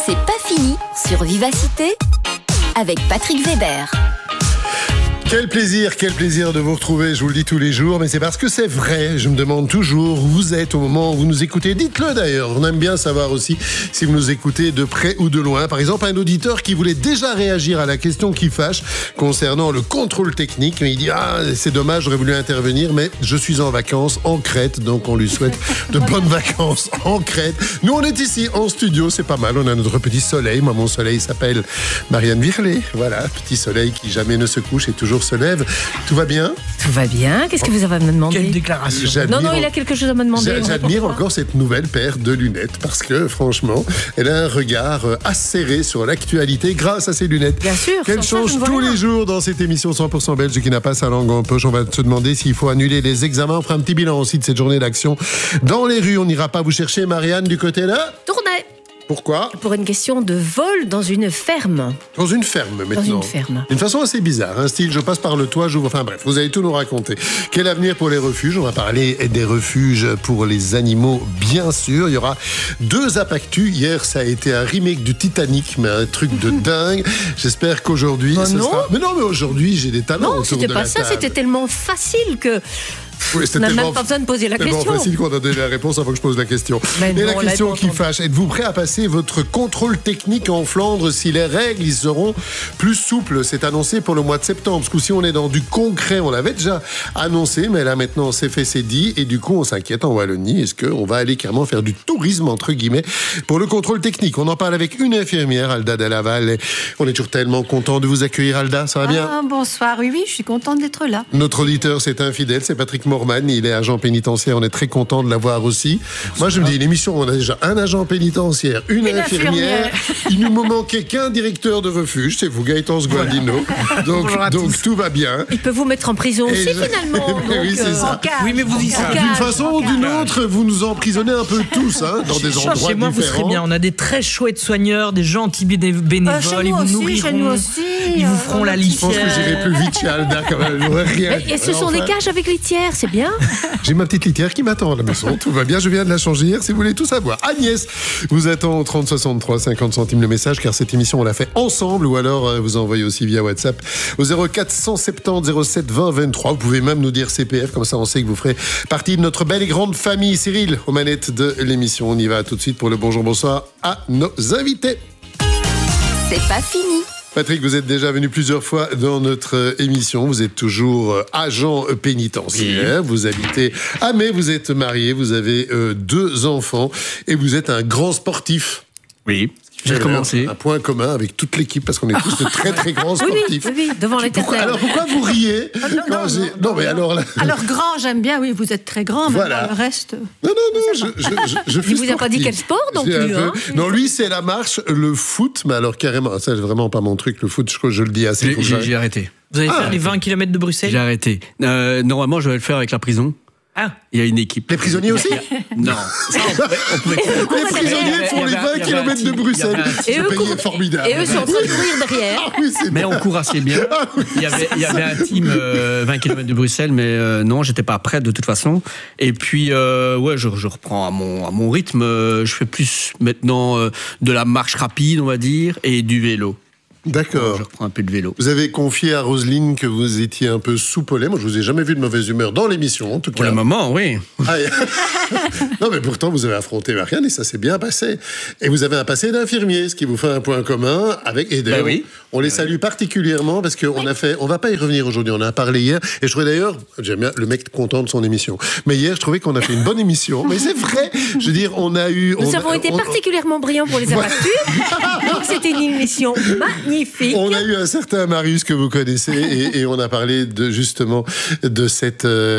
C'est pas fini sur Vivacité avec Patrick Weber. Quel plaisir de vous retrouver, je vous le dis tous les jours, mais c'est parce que c'est vrai, je me demande toujours où vous êtes au moment où vous nous écoutez. Dites-le d'ailleurs, on aime bien savoir aussi si vous nous écoutez de près ou de loin. Par exemple, un auditeur qui voulait déjà réagir à la question qui fâche concernant le contrôle technique, mais il dit « Ah, c'est dommage, j'aurais voulu intervenir, mais je suis en vacances en Crète, donc on lui souhaite de bonnes vacances en Crète. » Nous, on est ici en studio, c'est pas mal, on a notre petit soleil. Moi, mon soleil s'appelle Marianne Virlet. Voilà, petit soleil qui jamais ne se couche et toujours se lève. Tout va bien ? Tout va bien. Qu'est-ce que vous avez à me demander ? Quelle déclaration ? Non, il a quelque chose à me demander. J'admire encore cette nouvelle paire de lunettes parce que, franchement, elle a un regard acéré sur l'actualité grâce à ses lunettes. Bien sûr. Qu'elle change tous les jours dans cette émission 100% belge qui n'a pas sa langue en poche. On va se demander s'il faut annuler les examens. On fera un petit bilan aussi de cette journée d'action dans les rues. On n'ira pas vous chercher, Marianne, du côté là ? Tournez. Pourquoi ? Pour une question de vol dans une ferme. Dans une ferme, maintenant. Dans une ferme. D'une façon assez bizarre, un style, je passe par le toit, j'ouvre... Enfin bref, vous allez tout nous raconter. Quel avenir pour les refuges ? On va parler des refuges pour les animaux, bien sûr. Il y aura 2 apactus. Hier, ça a été un remake du Titanic, mais un truc de dingue. J'espère qu'aujourd'hui, ça sera... Mais non, mais aujourd'hui, j'ai des talents autour de la table. Non, c'était pas ça. C'était tellement facile que... Oui, on n'a même pas besoin de poser la question. C'est tellement facile qu'on a donné la réponse avant que je pose la question. Mais et la question qui fâche, êtes-vous prêt à passer votre contrôle technique en Flandre si les règles ils seront plus souples ? C'est annoncé pour le mois de septembre. Parce que si on est dans du concret, on l'avait déjà annoncé, mais là maintenant c'est fait, c'est dit. Et du coup, on s'inquiète en Wallonie. Est-ce qu'on va aller carrément faire du tourisme, entre guillemets, pour le contrôle technique ? On en parle avec une infirmière, Alda Delaval. Et on est toujours tellement content de vous accueillir, Alda. Ça va bien ? Bonsoir, oui, je suis contente d'être là. Notre auditeur, c'est un fidèle, c'est Patrick Morman, il est agent pénitentiaire, on est très content de l'avoir aussi. Moi je me dis, l'émission, on a déjà un agent pénitentiaire, une infirmière, il nous manquait qu'un directeur de refuge, c'est vous, Gaëtan Sgualdino. Donc tout va bien. Il peut vous mettre en prison aussi finalement. Oui, c'est ça. Oui, mais vous y savez. D'une façon ou d'une autre, vous nous emprisonnez un peu tous, hein, dans des endroits différents. Chez moi, vous serez bien. On a des très chouettes soigneurs, des gentils bénévoles, ils vous nourriront, ils vous feront la litière. Je pense que j'irai plus vite chez Alda quand même. Et ce sont des cages avec litière, c'est bien. J'ai ma petite litière qui m'attend à la maison. Tout va bien, je viens de la changer hier si vous voulez tout savoir. Agnès vous attend au 30 63 50 centimes le message car cette émission on l'a fait ensemble ou alors vous envoyez aussi via WhatsApp au 0470 07 20 23. Vous pouvez même nous dire CPF, comme ça on sait que vous ferez partie de notre belle et grande famille. Cyril aux manettes de l'émission. On y va tout de suite pour le bonjour bonsoir à nos invités. C'est pas fini. Patrick, vous êtes déjà venu plusieurs fois dans notre émission. Vous êtes toujours agent pénitentiaire. Oui. Vous habitez à Metz, vous êtes marié, vous avez 2 enfants et vous êtes un grand sportif. Oui. J'ai commencé. Un point commun avec toute l'équipe parce qu'on est tous de très très grands sportifs. Oui, devant l'éternel. Alors pourquoi vous riez ? Alors grand, j'aime bien. Oui, vous êtes très grand, mais voilà. Le reste. Non, je fais. Il vous a pas dit quel sport non plus. Hein. Non, lui c'est la marche, le foot, mais alors carrément, ça c'est vraiment pas mon truc. Le foot, je le dis assez. J'ai arrêté. Vous allez faire les 20 km de Bruxelles ? J'ai arrêté. Normalement, je vais le faire avec la prison. Ah, il y a une équipe. Les prisonniers aussi ? Non. Les prisonniers font les 20 km de Bruxelles. Et eux payé formidable. Et eux sont en train de courir derrière. Mais on court assez bien. Il y avait un team 20 km de Bruxelles, mais non, j'étais pas prêt de toute façon. Et puis, je reprends à mon rythme. Je fais plus maintenant de la marche rapide, on va dire, et du vélo. D'accord. Je reprends un peu de vélo. Vous avez confié à Roselyne que vous étiez un peu soupolé. Moi, je vous ai jamais vu de mauvaise humeur dans l'émission, en tout cas. Pour le moment, oui. Non, mais pourtant, vous avez affronté Marianne et ça s'est bien passé. Et vous avez un passé d'infirmier, ce qui vous fait un point commun avec... Et d'ailleurs, on les salue particulièrement parce qu'on a fait... On va pas y revenir aujourd'hui, on en a parlé hier. Et je trouvais d'ailleurs, j'aime bien le mec content de son émission. Mais hier, je trouvais qu'on a fait une bonne émission. Mais c'est vrai. Je veux dire, on a eu... Nous avons été particulièrement brillants pour les apactus. Donc, c'était une émission magnifique. On a eu un certain Marius que vous connaissez et on a parlé justement de cet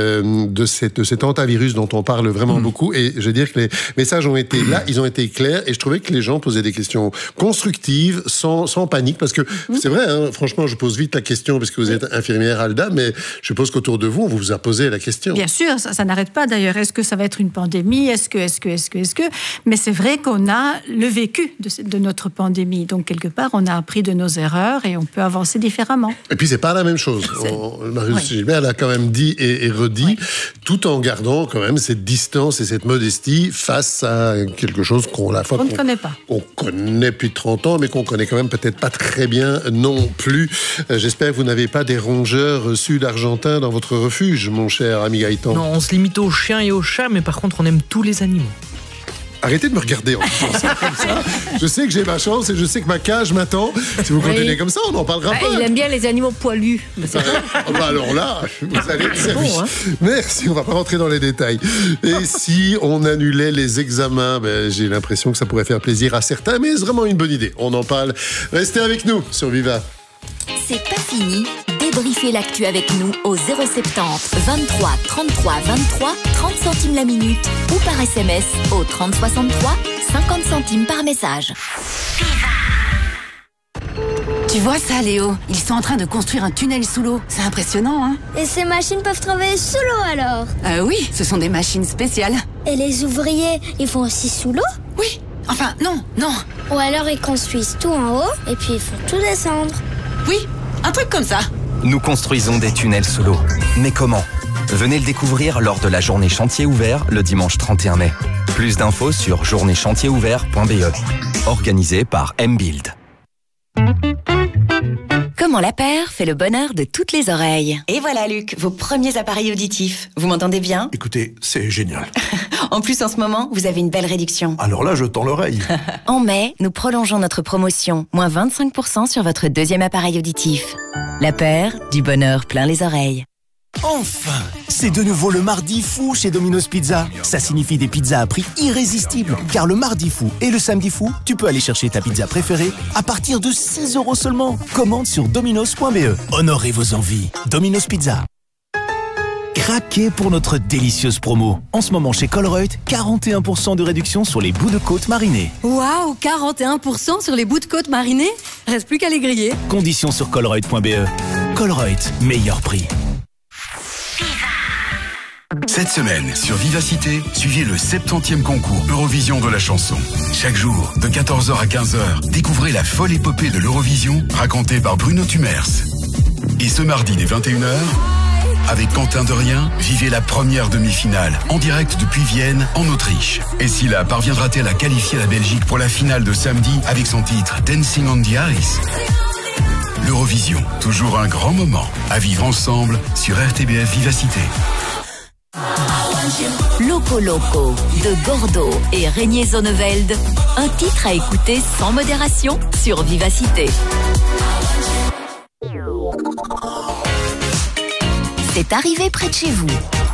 hantavirus dont on parle vraiment beaucoup. Et je veux dire que les messages ont été là, ils ont été clairs et je trouvais que les gens posaient des questions constructives, sans panique, parce que C'est vrai, hein, franchement, je pose vite la question parce que vous êtes infirmière, Alda, mais je suppose qu'autour de vous, on vous a posé la question. Bien sûr, ça n'arrête pas d'ailleurs. Est-ce que ça va être une pandémie? Est-ce que? Mais c'est vrai qu'on a le vécu de notre pandémie. Donc, quelque part, on a appris de nos erreurs et on peut avancer différemment. Et puis, c'est pas la même chose. Marie-Gilbert l'a quand même dit et redit, tout en gardant quand même cette distance et cette modestie face à quelque chose qu'on ne connaît pas. On connaît depuis 30 ans, mais qu'on connaît quand même peut-être pas très bien non plus. J'espère que vous n'avez pas des rongeurs sud-argentins dans votre refuge, mon cher ami Gaëtan. Non, on se limite aux chiens et aux chats, mais par contre, on aime tous les animaux. Arrêtez de me regarder en disant ça comme ça. Je sais que j'ai ma chance et je sais que ma cage m'attend. Si vous continuez comme ça, on n'en parlera pas. Il aime bien les animaux poilus. Alors là, vous allez être servi. Bon, hein. Merci, on va pas rentrer dans les détails. Et si on annulait les examens, j'ai l'impression que ça pourrait faire plaisir à certains, mais c'est vraiment une bonne idée. On en parle. Restez avec nous sur Viva. C'est pas fini. Débriefez l'actu avec nous au 070 23 33 23 30 centimes la minute ou par SMS au 30 63 50 centimes par message. Tu vois ça, Léo? Ils sont en train de construire un tunnel sous l'eau. C'est impressionnant, hein? Et ces machines peuvent travailler sous l'eau alors? Oui, ce sont des machines spéciales. Et les ouvriers, ils font aussi sous l'eau? Oui, enfin, non. Ou alors ils construisent tout en haut et puis ils font tout descendre. Oui, un truc comme ça. Nous construisons des tunnels sous l'eau. Mais comment? Venez le découvrir lors de la journée chantier ouvert le dimanche 31 mai. Plus d'infos sur journée-chantier-ouvert.be. Organisé par M-Build. Comment la paire fait le bonheur de toutes les oreilles. Et voilà, Luc, vos premiers appareils auditifs. Vous m'entendez bien? Écoutez, c'est génial. En plus, en ce moment, vous avez une belle réduction. Alors là, je tends l'oreille. En mai, nous prolongeons notre promotion. Moins 25% sur votre deuxième appareil auditif. La paire, du bonheur plein les oreilles. Enfin, c'est de nouveau le mardi fou chez Domino's Pizza. Ça signifie des pizzas à prix irrésistibles. Car le mardi fou et le samedi fou, tu peux aller chercher ta pizza préférée à partir de 6 € seulement. Commande sur dominos.be. Honorez vos envies. Domino's Pizza. Craquez pour notre délicieuse promo. En ce moment chez Colruyt, 41% de réduction sur les bouts de côte marinés. Waouh, 41% sur les bouts de côte marinés? Reste plus qu'à les griller. Conditions sur colruyt.be. Colruyt, meilleur prix. Cette semaine, sur Vivacité, suivez le 70e concours Eurovision de la chanson. Chaque jour, de 14h à 15h, découvrez la folle épopée de l'Eurovision, racontée par Bruno Tumers. Et ce mardi dès 21h, avec Quentin Derrien, vivez la première demi-finale, en direct depuis Vienne, en Autriche. Et Scylla parviendra-t-elle à qualifier la Belgique pour la finale de samedi avec son titre Dancing on the Ice? L'Eurovision, toujours un grand moment à vivre ensemble sur RTBF Vivacité. Loco Loco de Gordo et Régnier Zonneveld. Un titre à écouter sans modération sur Vivacité. C'est arrivé près de chez vous.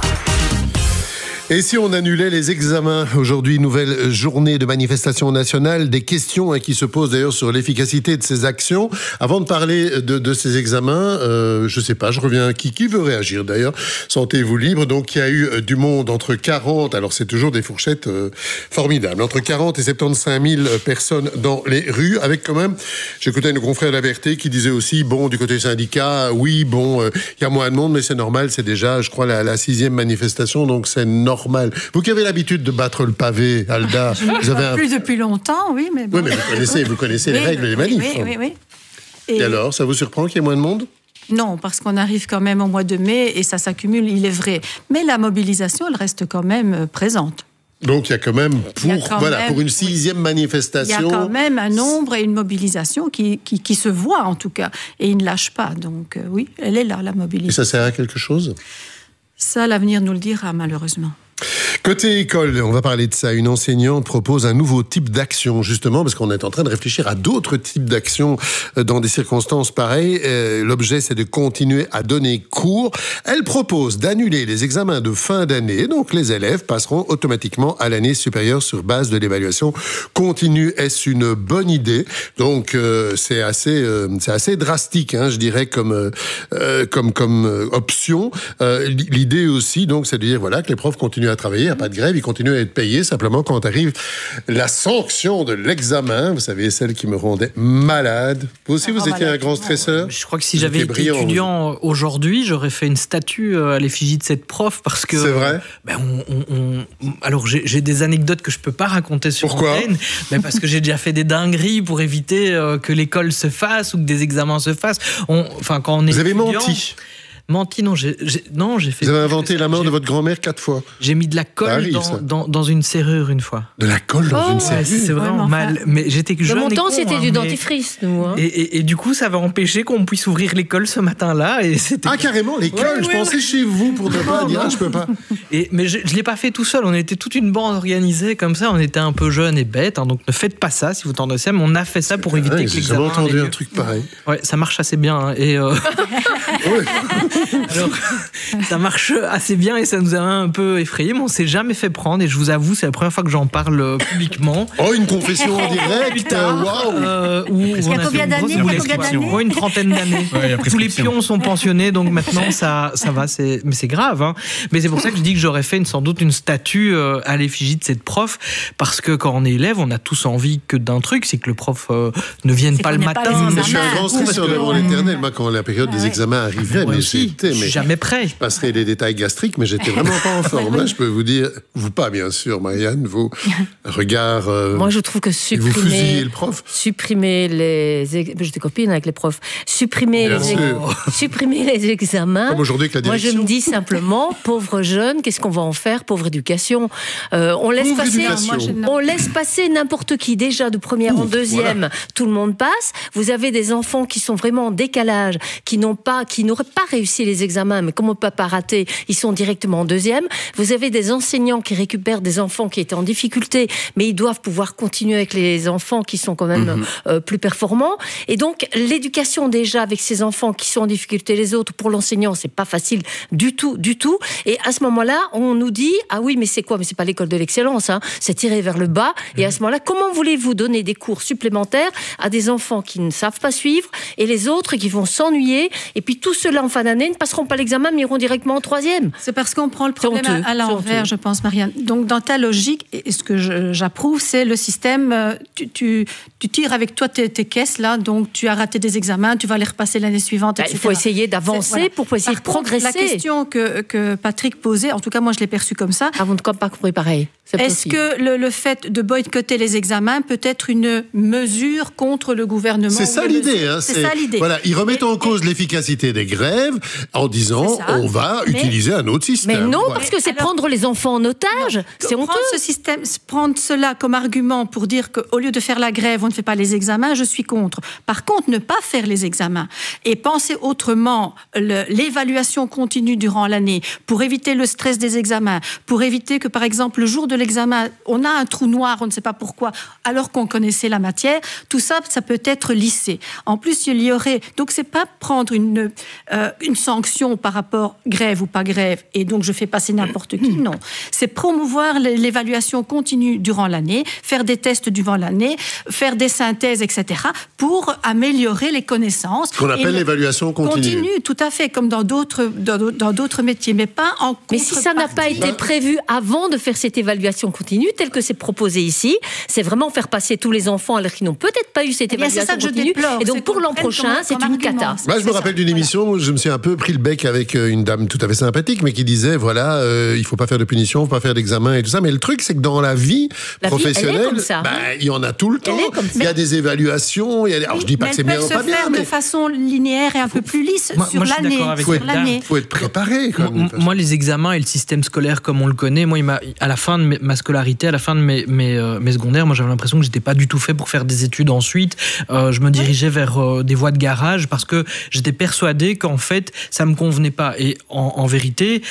Et si on annulait les examens? Aujourd'hui, nouvelle journée de manifestation nationale, des questions qui se posent d'ailleurs sur l'efficacité de ces actions. Avant de parler de ces examens, je sais pas, je reviens, qui veut réagir d'ailleurs? Sentez-vous libre. Donc il y a eu du monde entre 40, alors c'est toujours des fourchettes formidables, entre 40 et 75 000 personnes dans les rues, avec quand même, j'écoutais nos confrères de la Verté qui disaient aussi, bon, du côté syndicat, oui, bon, il y a moins de monde, mais c'est normal, c'est déjà, je crois, la 6e manifestation, donc c'est normal. Vous qui avez l'habitude de battre le pavé, Alda, vous avez plus depuis longtemps, oui, mais bon. Oui, mais vous connaissez les règles des manifs. Oui. Et alors, ça vous surprend qu'il y ait moins de monde? Non, parce qu'on arrive quand même au mois de mai et ça s'accumule, il est vrai. Mais la mobilisation, elle reste quand même présente. Donc il y a quand même, pour une 6e manifestation... Il y a quand même un nombre et une mobilisation qui se voit en tout cas. Et il ne lâche pas. Donc oui, elle est là, la mobilisation. Et ça sert à quelque chose? Ça, l'avenir nous le dira malheureusement. Côté école, on va parler de ça. Une enseignante propose un nouveau type d'action, justement, parce qu'on est en train de réfléchir à d'autres types d'actions dans des circonstances pareilles. L'objet, c'est de continuer à donner cours. Elle propose d'annuler les examens de fin d'année. Donc, les élèves passeront automatiquement à l'année supérieure sur base de l'évaluation continue. Est-ce une bonne idée? Donc, c'est assez drastique, hein, je dirais, comme option. L'idée aussi, donc, c'est de dire, voilà, que les profs continuent à travailler, il n'y a pas de grève, ils continuent à être payés. Simplement, quand arrive la sanction de l'examen, vous savez, celle qui me rendait malade. Vous aussi, vous étiez un grand stresseur? Je crois que si j'avais été étudiant aujourd'hui, j'aurais fait une statue à l'effigie de cette prof parce que... C'est vrai? Alors, j'ai des anecdotes que je ne peux pas raconter sur antenne. Mais parce que j'ai déjà fait des dingueries pour éviter que l'école se fasse ou que des examens se fassent. Quand on est vous avez étudiant, menti? Non, j'ai fait... Vous avez inventé la mort de votre grand-mère 4 fois. J'ai mis de la colle dans une serrure une fois. De la colle dans une serrure? C'est vraiment mal. Mais j'étais jeune. De mon temps, c'était du dentifrice, nous. Hein. Et du coup, ça va empêcher qu'on puisse ouvrir l'école ce matin-là. Et carrément, l'école. Je pensais chez vous pour ne pas dire, je peux pas. Mais je ne l'ai pas fait tout seul. On était toute une bande organisée comme ça. On était un peu jeunes et bêtes. Donc ne faites pas ça si vous tendez ça. Mais on a fait ça pour éviter que l'examen... J'ai jamais entendu un truc pareil. Ouais, ça marche assez bien. Alors, ça marche assez bien et ça nous a un peu effrayés, mais on s'est jamais fait prendre. Et je vous avoue, c'est la première fois que j'en parle publiquement. Oh, une confession en direct. Waouh. Il y a combien d'années? Une trentaine d'années. Tous les pions sont pensionnés, donc maintenant ça va. Mais c'est grave. Hein. Mais c'est pour ça que je dis que j'aurais fait sans doute une statue à l'effigie de cette prof, parce que quand on est élève, on a tous envie que d'un truc, c'est que le prof ne vienne pas le matin. Je suis un grand stresseur devant l'éternel. Moi, quand la période des examens arrivait, mais jamais prêt. Je passerai les détails gastriques, mais j'étais vraiment pas en forme. Moi, je peux vous dire, vous pas bien sûr, Marianne, vos regards. Moi, je trouve que vous fusillez le prof. Supprimer les. J'étais copine avec les profs. Supprimer les examens. Comme aujourd'hui avec la direction. Moi, je me dis simplement, pauvres jeunes, qu'est-ce qu'on va en faire? Pauvre éducation. On laisse passer n'importe qui. Déjà de première en deuxième, tout le monde passe. Vous avez des enfants qui sont vraiment en décalage, qui n'auraient pas réussi les examens, mais comme on ne peut pas rater, ils sont directement en deuxième. Vous avez des enseignants qui récupèrent des enfants qui étaient en difficulté, mais ils doivent pouvoir continuer avec les enfants qui sont quand même plus performants. Et donc, l'éducation déjà avec ces enfants qui sont en difficulté, les autres, pour l'enseignant, c'est pas facile du tout. Et à ce moment-là, on nous dit, ah oui, mais c'est quoi? Mais c'est pas l'école de l'excellence, hein. C'est tiré vers le bas. Et à ce moment-là, comment voulez-vous donner des cours supplémentaires à des enfants qui ne savent pas suivre et les autres qui vont s'ennuyer? Et puis tous ceux-là en fin d'année ne passeront pas l'examen, mais iront directement en troisième. C'est parce qu'on prend le problème à l'envers, je pense, Marianne. Donc, dans ta logique, et ce que j'approuve, c'est le système, tu tires avec toi tes caisses, là, donc tu as raté des examens, tu vas les repasser l'année suivante, etc. Il faut essayer d'avancer pour essayer de progresser. La question que Patrick posait, en tout cas, moi, je l'ai perçue comme ça. Ah, vous ne pas compris pareil. Est-ce que le fait de boycotter les examens peut être une mesure contre le gouvernement? C'est ça l'idée. Hein, c'est ça l'idée. Voilà, ils remettent en cause l'efficacité des grèves en disant on va utiliser un autre système. Mais non, parce que c'est prendre les enfants en otage. C'est honteux. Prendre cela comme argument pour dire qu'au lieu de faire la grève, on ne fait pas les examens, je suis contre. Par contre, ne pas faire les examens et penser autrement l'évaluation continue durant l'année pour éviter le stress des examens, pour éviter que, par exemple, le jour de l'examen, on a un trou noir, on ne sait pas pourquoi, alors qu'on connaissait la matière, tout ça, ça peut être lissé. En plus, il y aurait... Donc, c'est pas prendre une sanction par rapport grève ou pas grève, et donc je fais passer n'importe qui, non. C'est promouvoir l'évaluation continue durant l'année, faire des tests durant l'année, faire des synthèses, etc., pour améliorer les connaissances. Ce qu'on appelle l'évaluation continue. Tout à fait, comme dans d'autres métiers, mais pas en contrepartie. Mais si ça n'a pas été prévu avant de faire cette évaluation continue, telle que c'est proposé ici, c'est vraiment faire passer tous les enfants alors qu'ils n'ont peut-être pas eu cette évaluation continue. Et donc pour l'an prochain, c'est une cata. Moi, je me rappelle d'une émission où je me suis un peu pris le bec avec une dame tout à fait sympathique, mais qui disait, voilà, il faut pas faire de punition, il faut pas faire d'examen et tout ça. Mais le truc, c'est que dans la vie professionnelle, il y en a tout le temps. Il y a des évaluations. Alors, je dis pas que c'est bien ou pas bien, mais de façon linéaire et un peu plus lisse sur l'année. Il faut être préparé. Moi, les examens et le système scolaire comme on le connaît, moi, à la fin de ma scolarité, à la fin de mes secondaires, moi, j'avais l'impression que j'étais pas du tout fait pour faire des études ensuite. Je me dirigeais vers des voies de garage parce que j'étais persuadé qu'en fait, ça me convenait pas. Et en vérité,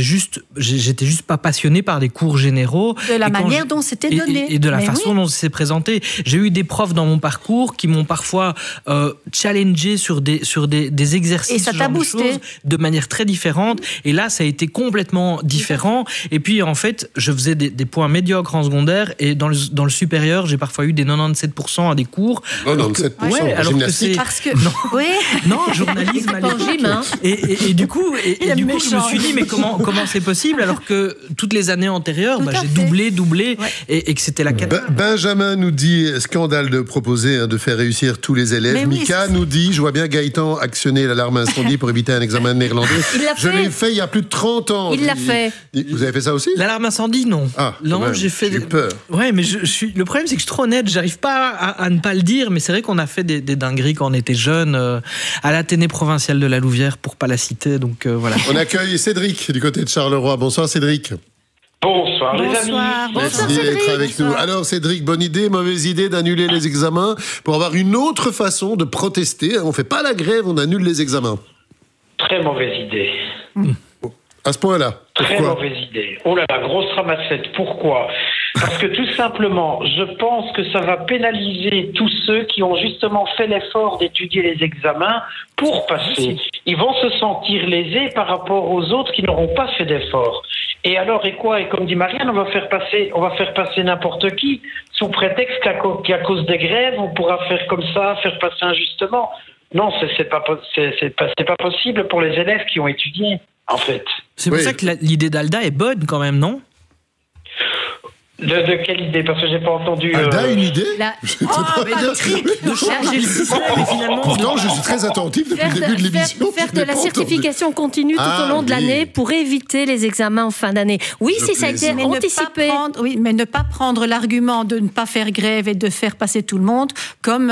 j'étais juste pas passionné par les cours généraux. De la manière dont c'était donné. Et de la façon dont c'est présenté. J'ai eu des profs dans mon parcours qui m'ont parfois challengé sur des exercices. Et ça t'a boosté. De manière très différente. Et là, ça a été complètement différent. Et puis, en fait, je faisais des des points médiocres en secondaire et dans le supérieur, j'ai parfois eu des 97% à des cours. 97%, alors gymnastique. que Parce que non, journalisme à l'époque. Et du coup, je me suis dit, mais comment c'est possible alors que toutes les années antérieures, j'ai doublé et que c'était la catastrophe. Benjamin nous dit, scandale de proposer de faire réussir tous les élèves. Mais Mika nous dit, je vois bien Gaëtan actionner l'alarme incendie pour éviter un examen de néerlandais. Je l'ai fait il y a plus de 30 ans. Il l'a fait. Vous avez fait ça aussi? L'alarme incendie, non. Non, j'ai fait. J'ai peur. Ouais, mais le problème, c'est que je suis trop honnête. J'arrive pas à ne pas le dire, mais c'est vrai qu'on a fait des dingueries quand on était jeune à l'Athénée provincial de la Louvière, pour pas la citer. Donc voilà. On accueille Cédric du côté de Charleroi. Bonsoir Cédric. Bonsoir les amis. Merci d'être avec nous. Alors Cédric, bonne idée, mauvaise idée d'annuler les examens pour avoir une autre façon de protester. On fait pas la grève, on annule les examens. Très mauvaise idée. À ce point-là. Très mauvaise idée. Oh là là, grosse ramassette. Pourquoi ? Parce que tout simplement, je pense que ça va pénaliser tous ceux qui ont justement fait l'effort d'étudier les examens pour passer. Ils vont se sentir lésés par rapport aux autres qui n'auront pas fait d'effort. Et alors, et quoi ? Et comme dit Marianne, on va faire passer n'importe qui sous prétexte qu'à cause des grèves, on pourra faire comme ça, faire passer injustement. Non, c'est pas possible pour les élèves qui ont étudié, en fait. C'est pour ça que l'idée d'Alda est bonne quand même, non ? De quelle idée ? Parce que j'ai pas entendu. Alda a une idée de changer le système et finalement. Pourtant, je suis très attentif depuis le début de l'émission. Faire de la certification continue tout au long de l'année pour éviter les examens en fin d'année. Oui, si ça a été anticipé. Mais ne pas prendre l'argument de ne pas faire grève et de faire passer tout le monde comme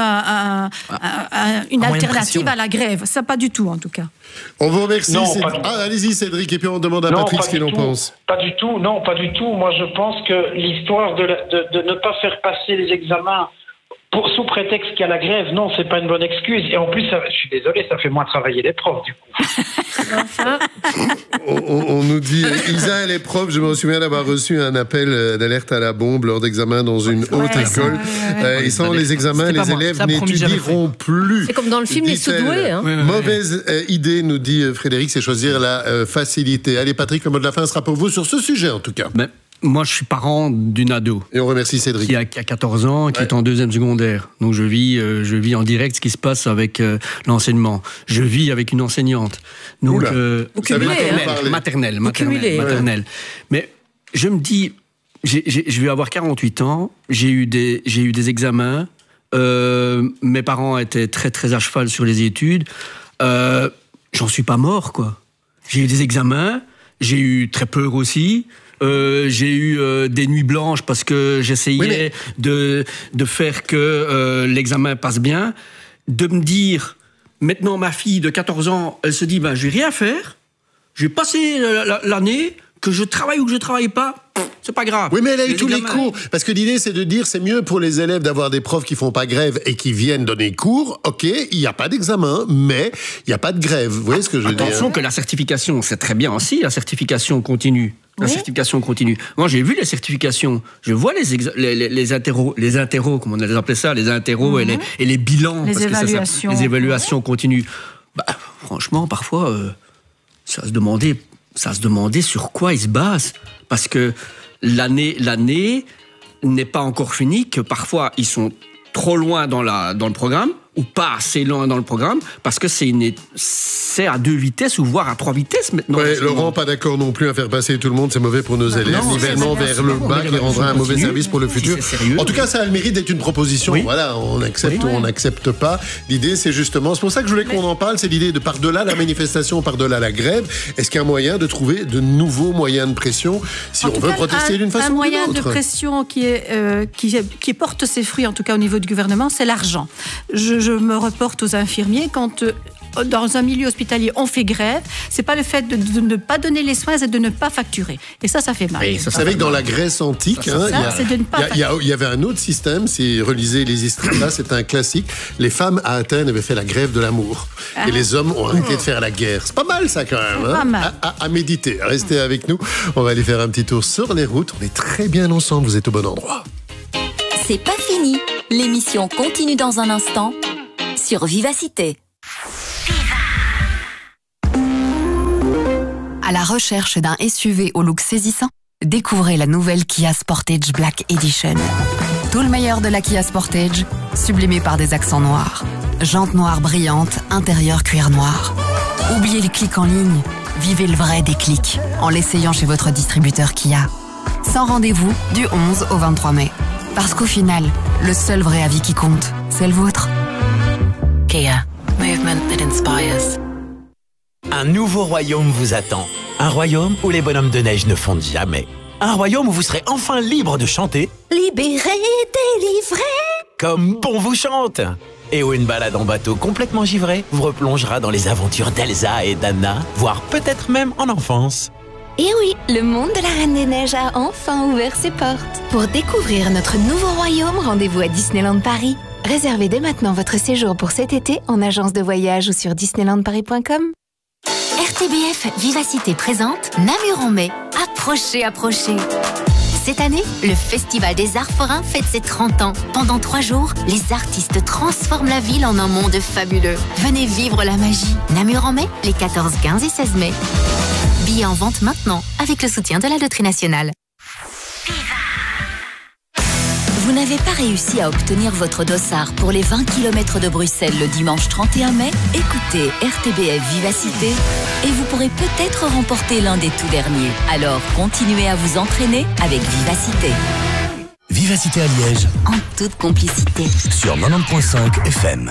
une alternative à la grève. Ça, pas du tout, en tout cas. On vous remercie. Allez-y, Cédric, et puis on demande à Patrick ce qu'il en pense. Pas du tout, non, pas du tout. Moi, je pense que l'histoire de ne pas faire passer les examens sous prétexte qu'il y a la grève, non, c'est pas une bonne excuse. Et en plus, je suis désolé, ça fait moins travailler les profs, du coup. On nous dit, Isa, elle est prof, je me souviens d'avoir reçu un appel d'alerte à la bombe lors d'examens dans une haute école. Et sans les examens, les élèves n'étudieront plus. C'est comme dans le film Les Sous-doués. Mauvaise idée, nous dit Frédéric, c'est choisir la facilité. Allez, Patrick, le mot de la fin sera pour vous sur ce sujet, en tout cas. Moi, je suis parent d'une ado. Et on remercie Cédric. Qui a 14 ans, qui est en 2e secondaire. Donc, je vis en direct ce qui se passe avec l'enseignement. Je vis avec une enseignante. Donc, maternelle. Mais je me dis, je vais avoir 48 ans, j'ai eu des examens, mes parents étaient très, très à cheval sur les études. J'en suis pas mort, quoi. J'ai eu des examens, j'ai eu très peur aussi. J'ai eu des nuits blanches parce que j'essayais de faire que l'examen passe bien. De me dire, maintenant ma fille de 14 ans, elle se dit, je vais rien faire, je vais passer l'année, que je travaille ou que je travaille pas, c'est pas grave. Oui, mais elle a eu tous les cours. Parce que l'idée, c'est de dire, c'est mieux pour les élèves d'avoir des profs qui font pas grève et qui viennent donner cours. Ok, il n'y a pas d'examen, mais il n'y a pas de grève. Vous voyez ce que je veux dire ? Attention que la certification, c'est très bien aussi, la certification continue. Certification continue. Moi, j'ai vu les certifications. Je vois les interros, comment on les appelle ça, les interros et les bilans. Les évaluations. Les évaluations continuent. Franchement, parfois, ça se demandait sur quoi ils se basent. Parce que l'année n'est pas encore finie, que parfois, ils sont trop loin dans le programme, ou pas assez loin dans le programme, parce que c'est à 2 vitesses ou voire à 3 vitesses maintenant. Ouais, Laurent, pas d'accord non plus à faire passer tout le monde, c'est mauvais pour nos élèves. Nivellement vers le bas qui rendra un mauvais service pour le futur. En tout cas, ça a le mérite d'être une proposition. Oui. Voilà, on accepte ou on n'accepte pas. L'idée, c'est justement, c'est pour ça que je voulais qu'on en parle, c'est l'idée de par-delà la manifestation, par-delà la grève, est-ce qu'il y a un moyen de trouver de nouveaux moyens de pression si on veut protester d'une façon ou d'une autre ? Un moyen de pression qui porte ses fruits, en tout cas au niveau du gouvernement, c'est l'argent. Je me reporte aux infirmiers quand dans un milieu hospitalier on fait grève, c'est pas le fait de ne pas donner les soins, c'est de ne pas facturer. Et ça fait mal. Vous savez que dans la Grèce antique, il y avait un autre système, si relisez les Istrata, c'est un classique. Les femmes à Athènes avaient fait la grève de l'amour. Et les hommes ont arrêté de faire la guerre. C'est pas mal ça quand même. Pas mal. À méditer. Restez avec nous. On va aller faire un petit tour sur les routes. On est très bien ensemble, vous êtes au bon endroit. C'est pas fini. L'émission continue dans un instant sur Vivacité. À la recherche d'un SUV au look saisissant, Découvrez la nouvelle Kia Sportage Black Edition. Tout le meilleur de la Kia Sportage, sublimé par des accents noirs. Jantes noires brillantes, intérieur cuir noir. Oubliez les clics en ligne. Vivez le vrai déclic en l'essayant chez votre distributeur Kia. Sans rendez-vous du 11 au 23 mai. Parce qu'au final, le seul vrai avis qui compte, c'est le vôtre. Kia. Movement that inspires. Un nouveau royaume vous attend. Un royaume où les bonhommes de neige ne fondent jamais. Un royaume où vous serez enfin libre de chanter. Libéré, délivré. Comme bon vous chante. Et où une balade en bateau complètement givré vous replongera dans les aventures d'Elsa et d'Anna, voire peut-être même en enfance. Et oui, le monde de la Reine des Neiges a enfin ouvert ses portes. Pour découvrir notre nouveau royaume, rendez-vous à Disneyland Paris. Réservez dès maintenant votre séjour pour cet été en agence de voyage ou sur disneylandparis.com. RTBF Vivacité présente Namur en mai. Approchez, approchez. Cette année, le Festival des Arts Forains fête ses 30 ans. Pendant 3 jours, les artistes transforment la ville en un monde fabuleux. Venez vivre la magie. Namur en mai, les 14, 15 et 16 mai. Billets en vente maintenant, avec le soutien de la Loterie Nationale. Vous n'avez pas réussi à obtenir votre dossard pour les 20 km de Bruxelles le dimanche 31 mai? Écoutez RTBF Vivacité et vous pourrez peut-être remporter l'un des tout derniers. Alors, continuez à vous entraîner avec Vivacité. Vivacité à Liège. En toute complicité. Sur 90.5 FM.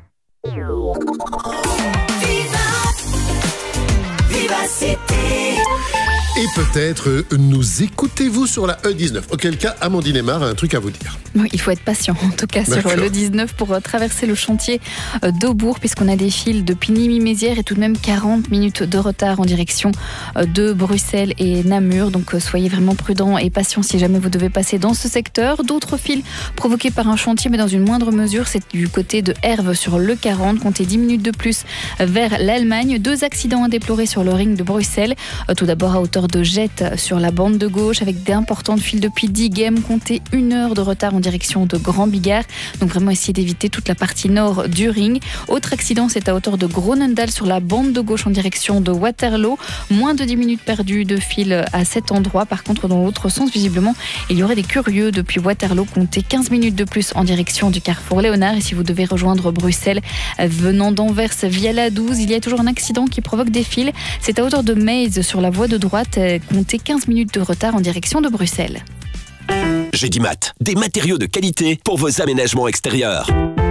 Vivacité. Et peut-être nous écoutez-vous sur la E19. Auquel cas, Amandine Aymar a un truc à vous dire. Oui, il faut être patient, en tout cas, sur le 19 pour traverser le chantier d'Aubourg, puisqu'on a des files depuis Nîmes-Mézières et tout de même 40 minutes de retard en direction de Bruxelles et Namur. Donc soyez vraiment prudents et patients si jamais vous devez passer dans ce secteur. D'autres files provoquées par un chantier, mais dans une moindre mesure, c'est du côté de Herve sur le 40. Comptez 10 minutes de plus vers l'Allemagne. 2 accidents à déplorer sur le ring de Bruxelles. Tout d'abord à hauteur de Jette sur la bande de gauche avec d'importantes files depuis Diegem. Comptez 1 heure de retard en direction de Grand Bigard. Donc vraiment essayez d'éviter toute la partie nord du ring. Autre accident, c'est à hauteur de Gronendal sur la bande de gauche en direction de Waterloo. Moins de 10 minutes perdues de file à cet endroit. Par contre, dans l'autre sens, visiblement, il y aurait des curieux depuis Waterloo. Comptez 15 minutes de plus en direction du carrefour Léonard. Et si vous devez rejoindre Bruxelles venant d'Anvers via la 12, il y a toujours un accident qui provoque des files. C'est à hauteur de Maze sur la voie de droite. Comptez 15 minutes de retard en direction de Bruxelles. Gédimat, des matériaux de qualité pour vos aménagements extérieurs.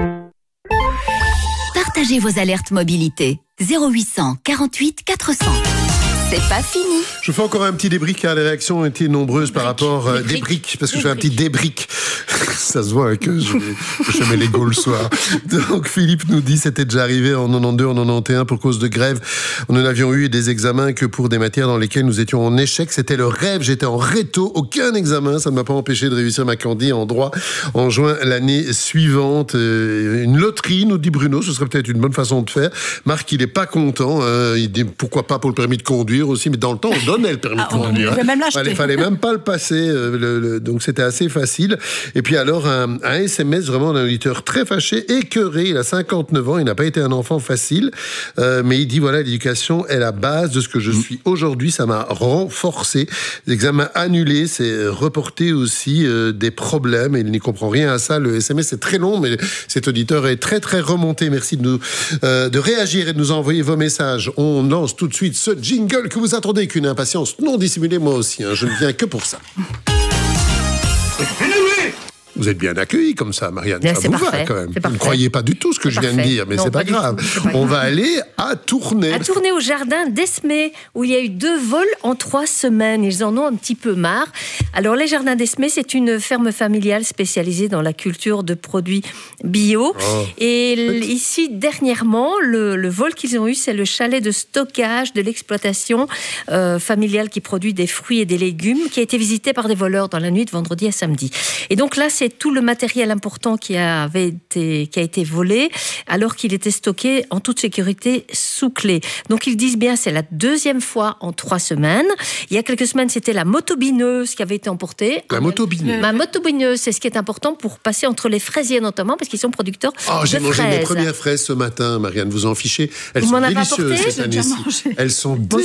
Partagez vos alertes mobilité. 0800 48 400. C'est pas fini. Je fais encore un petit débrick car les réactions ont été nombreuses par rapport des briques, parce que je fais un petit débrick. Ça se voit que je mets les go le soir. Donc Philippe nous dit c'était déjà arrivé en 92, en 91 pour cause de grève. Nous n'avions eu des examens que pour des matières dans lesquelles nous étions en échec. C'était le rêve. J'étais en réto, aucun examen. Ça ne m'a pas empêché de réussir ma candie en droit en juin l'année suivante. Une loterie, nous dit Bruno, ce serait peut-être une bonne façon de faire. Marc, il est pas content. Il dit pourquoi pas pour le permis de conduire aussi, mais dans le temps on donnait le permis de conduire. Fallait même pas le passer. Donc c'était assez facile. Et puis alors un SMS vraiment d'un auditeur très fâché, écœuré. Il a 59 ans, il n'a pas été un enfant facile, mais il dit voilà, l'éducation est la base de ce que je suis aujourd'hui. Ça m'a renforcé. L'examen annulé, c'est reporté aussi des problèmes. Et il n'y comprend rien à ça. Le SMS est très long, mais cet auditeur est très très remonté. Merci de réagir et de nous envoyer vos messages. On lance tout de suite ce jingle que vous attendez avec une impatience non dissimulée, moi aussi. Je ne viens que pour ça. Vous êtes bien accueillis comme ça, Marianne. Bien, ça vous va quand même. Vous ne croyez pas du tout ce que je viens de dire, mais c'est pas grave. On va aller à Tournai. À Tournai, au jardin d'Esmé, où il y a eu 2 vols en 3 semaines. Ils en ont un petit peu marre. Alors, les jardins d'Esmé, c'est une ferme familiale spécialisée dans la culture de produits bio. Et ici, dernièrement, le vol qu'ils ont eu, c'est le chalet de stockage de l'exploitation familiale qui produit des fruits et des légumes, qui a été visité par des voleurs dans la nuit de vendredi à samedi. Et donc là, c'est tout le matériel important qui a été volé, alors qu'il était stocké en toute sécurité sous clé. Donc ils disent bien, c'est la 2e fois en 3 semaines. Il y a quelques semaines, c'était la motobineuse qui avait été emportée. La motobineuse. La motobineuse, c'est ce qui est important pour passer entre les fraisiers notamment, parce qu'ils sont producteurs de fraises. J'ai mangé mes premières fraises ce matin, Marianne, vous en fichez. Elles sont délicieuses cette année-ci. Elles sont délicieuses.